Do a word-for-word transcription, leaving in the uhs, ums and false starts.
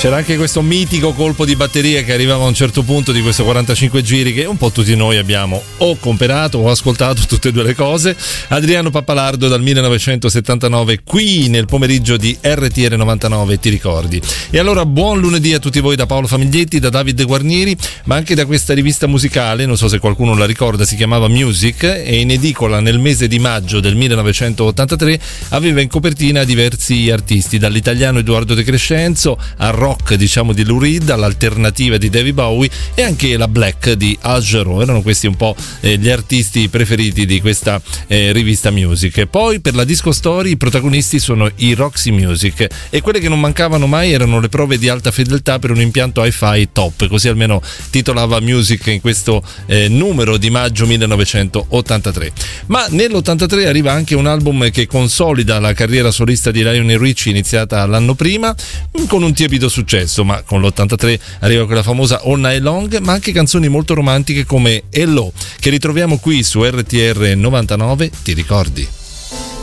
C'era anche questo mitico colpo di batteria che arrivava a un certo punto di questo quarantacinque giri che un po' tutti noi abbiamo o comperato o ascoltato, tutte e due le cose. Adriano Pappalardo dal millenovecentosettantanove qui nel pomeriggio di R T R novantanove, ti ricordi? E allora buon lunedì a tutti voi da Paolo Famiglietti, da Davide Guarnieri, ma anche da questa rivista musicale, non so se qualcuno la ricorda, si chiamava Music e in edicola nel mese di maggio del millenovecentottantatré aveva in copertina diversi artisti, dall'italiano Edoardo De Crescenzo al rock diciamo di Lou Reed, all'alternativa di David Bowie e anche la black di Al Jarreau. Erano questi un po' eh, gli artisti preferiti di questa eh, rivista Music. E poi per la Disco Story i protagonisti sono i Roxy Music e quelle che non mancavano mai erano le prove di alta fedeltà per un impianto hi-fi top, così almeno titolava Music in questo eh, numero di maggio millenovecentottantatré. Ma nell'ottantatré arriva anche un album che consolida la carriera solista di Lionel Richie iniziata l'anno prima con un tiepido successo, ma con l'ottantatré arriva quella famosa All Night Long, ma anche canzoni molto romantiche come Hello, che ritroviamo qui su R T R novantanove, ti ricordi?